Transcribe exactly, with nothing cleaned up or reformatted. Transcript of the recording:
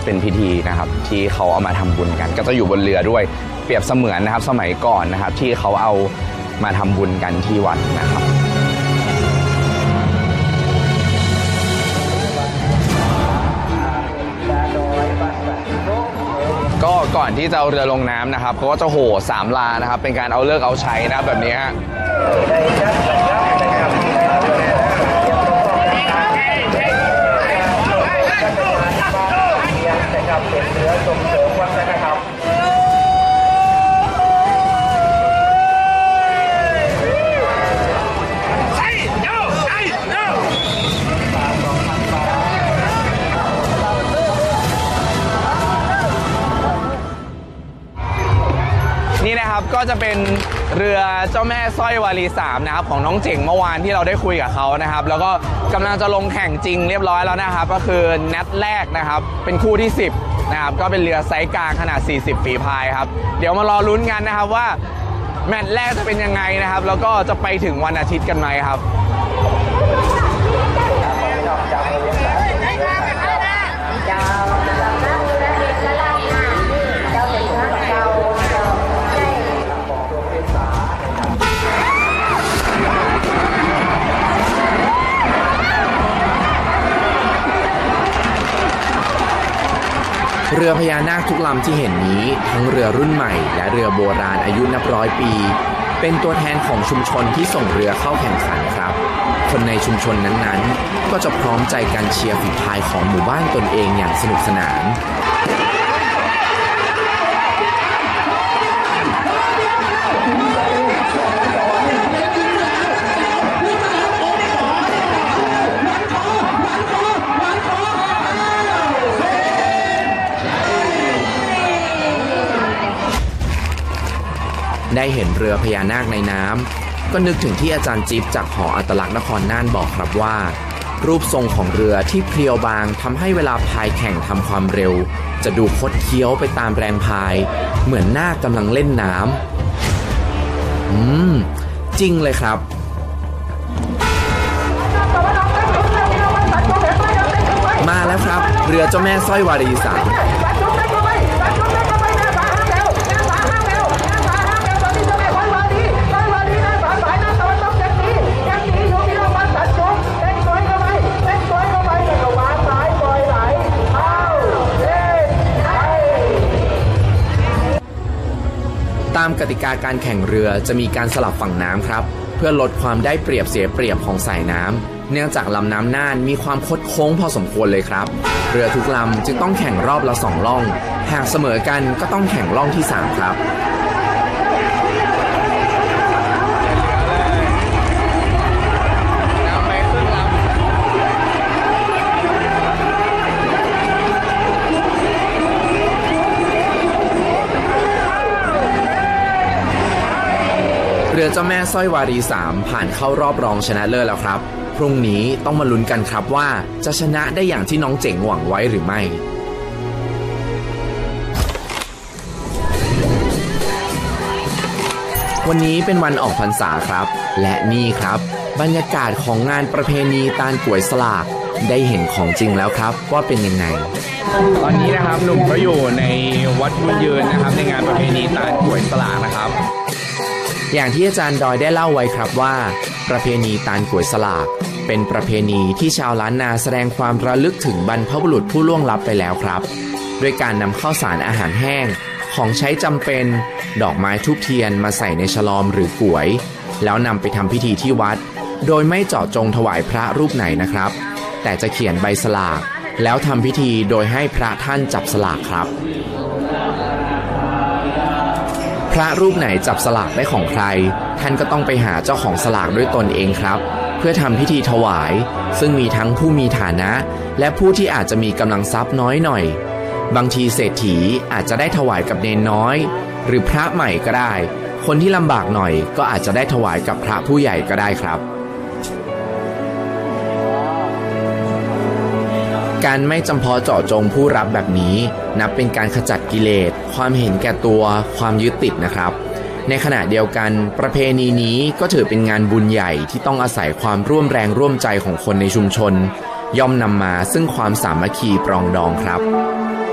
เป็นพิธีนะครับที่เขาเอามาทำบุญกันก็จะอยู่บนเรือด้วยเปรียบเสมือนนะครับสมัยก่อนนะครับที่เขาเอามาทำบุญกันที่วัดนะครับก็ก่อนที่จะเอาเรือลงน้ำนะครับเขาก็จะโห่สามลานะครับเป็นการเอาเลิกเอาใช้นะแบบนี้ฮะนี่นะครับก็จะเป็นเรือเจ้าแม่สร้อยวารีสามนะครับของน้องเจ๋งเมื่อวานที่เราได้คุยกับเขานะครับแล้วก็กำลังจะลงแข่งจริงเรียบร้อยแล้วนะครับก็คือนัดแรกนะครับเป็นคู่ที่สิบนะครับก็เป็นเรือไซส์กลางขนาดสี่สิบฝีพายครับเดี๋ยวมารอลุ้นกันนะครับว่าแมตช์แรกจะเป็นยังไงนะครับแล้วก็จะไปถึงวันอาทิตย์กันไหมครับเรือพญานาคทุกลำที่เห็นนี้ทั้งเรือรุ่นใหม่และเรือโบราณอายุนับร้อยปีเป็นตัวแทนของชุมชนที่ส่งเรือเข้าแข่งขันครับคนในชุมชนนั้นๆก็จะพร้อมใจกันเชียร์ฝีพายของหมู่บ้านตนเองอย่างสนุกสนานได้เห็นเรือพญานาคในน้ำก็นึกถึงที่อาจารย์จิ๊บจากหออัตลักษณ์นครน่านบอกครับว่ารูปทรงของเรือที่เพรียวบางทำให้เวลาพายแข่งทำความเร็วจะดูคดเคี้ยวไปตามแรงพายเหมือนนาคกำลังเล่นน้ำอืมจริงเลยครับมาแล้วครับเรือเจ้าแม่สร้อยวารีสามตามกติกาการแข่งเรือจะมีการสลับฝั่งน้ำครับเพื่อลดความได้เปรียบเสียเปรียบของสายน้ำเนื่องจากลำน้ำน่านมีความคดโค้งพอสมควรเลยครับเรือทุกลำจึงต้องแข่งรอบละสองล่องหากเสมอกันก็ต้องแข่งล่องที่สามครับเรือเจ้าแม่สร้อยวารีสามผ่านเข้ารอบรองชนะเลิศแล้วครับพรุ่งนี้ต้องมาลุ้นกันครับว่าจะชนะได้อย่างที่น้องเจ๋งหวังไว้หรือไม่วันนี้เป็นวันออกพรรษาครับและนี่ครับบรรยากาศของงานประเพณีตาลกล้วยสลากได้เห็นของจริงแล้วครับว่าเป็นยังไงตอนนี้นะครับหนุ่มก็อยู่ในวัดบุญยืนนะครับในงานประเพณีตาลกล้วยสลากนะครับอย่างที่อาจารย์ดอยได้เล่าไว้ครับว่าประเพณีตาลกล้วยสลากเป็นประเพณีที่ชาวล้านนาแสดงความระลึกถึงบรรพบุรุษผู้ล่วงลับไปแล้วครับด้วยการนำข้าวสารอาหารแห้งของใช้จำเป็นดอกไม้ธูปเทียนมาใส่ในฉลอมหรือกล้วยแล้วนำไปทำพิธีที่วัดโดยไม่เจาะจงถวายพระรูปไหนนะครับแต่จะเขียนใบสลากแล้วทำพิธีโดยให้พระท่านจับสลากครับพระรูปไหนจับสลากได้ของใครท่านก็ต้องไปหาเจ้าของสลากด้วยตนเองครับเพื่อทำพิธีถวายซึ่งมีทั้งผู้มีฐานะและผู้ที่อาจจะมีกำลังทรัพย์น้อยหน่อยบางทีเศรษฐีอาจจะได้ถวายกับเนนน้อยหรือพระใหม่ก็ได้คนที่ลำบากหน่อยก็อาจจะได้ถวายกับพระผู้ใหญ่ก็ได้ครับการไม่จำเพาะเจาะจงผู้รับแบบนี้นับเป็นการขจัดกิเลสความเห็นแก่ตัวความยึดติดนะครับในขณะเดียวกันประเพณีนี้ก็ถือเป็นงานบุญใหญ่ที่ต้องอาศัยความร่วมแรงร่วมใจของคนในชุมชนย่อมนำมาซึ่งความสามัคคีปรองดองครับ